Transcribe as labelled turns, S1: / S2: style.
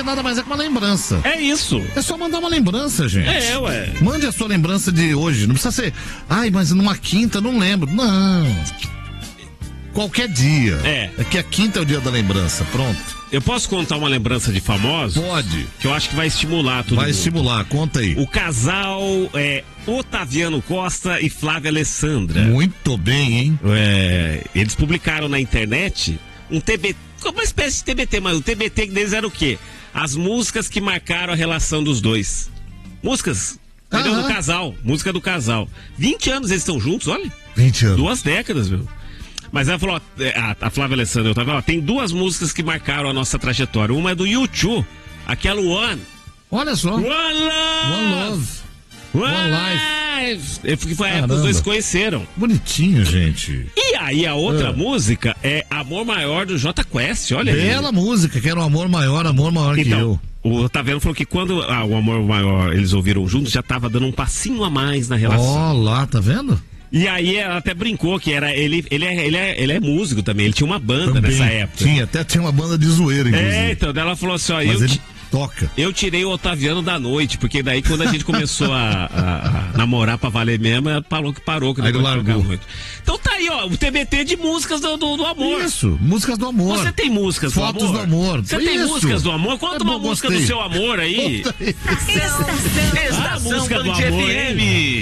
S1: nada mais é que uma lembrança.
S2: É isso.
S1: É só mandar uma lembrança, gente.
S2: É, ué.
S1: Mande a sua lembrança de hoje. Não precisa ser, ai, mas numa quinta, não lembro. Não. Qualquer dia.
S2: É
S1: que a quinta é o dia da lembrança, pronto.
S2: Eu posso contar uma lembrança de famosos?
S1: Pode.
S2: Que eu acho que vai estimular tudo.
S1: Vai estimular, conta aí.
S2: O casal Otaviano Costa e Flávia Alessandra.
S1: Muito bem, hein?
S2: Eles publicaram na internet um TBT, uma espécie de TBT, mas o TBT deles era o quê? As músicas que marcaram a relação dos dois. Músicas, entendeu? Do casal, música do casal. 20 anos eles estão juntos, olha.
S1: 20 anos.
S2: 2 décadas, meu. Mas ela falou, a Flávia Alessandra, eu tava, tem 2 músicas que marcaram a nossa trajetória. Uma é do U2, aquela One.
S1: Olha só.
S2: One Love.
S1: One Life.
S2: Que foi a época que os dois se conheceram.
S1: Bonitinho, gente.
S2: E aí a outra música é Amor Maior do Jota Quest, olha aí.
S1: Bela música, que era um amor maior que eu.
S2: O Otaviano falou que quando o Amor Maior eles ouviram juntos, já tava dando um passinho a mais na relação.
S1: Ó, lá, tá vendo?
S2: E aí ela até brincou que era ele é músico também, ele tinha uma banda
S1: também,
S2: nessa época.
S1: Tinha uma banda de zoeira, inclusive.
S2: Então ela falou assim, ó,
S1: toca.
S2: Eu tirei o Otaviano da noite, porque daí quando a gente começou a namorar pra valer mesmo, ela falou que parou, que não
S1: aí
S2: pode
S1: largou.
S2: muito. Então tá aí, ó, o TBT de músicas do amor.
S1: Isso, músicas do amor.
S2: Você tem músicas
S1: Fotos
S2: do amor?
S1: Você
S2: tem músicas do amor? Conta uma música do seu amor aí.
S3: Estação
S2: música do amor,
S3: FM.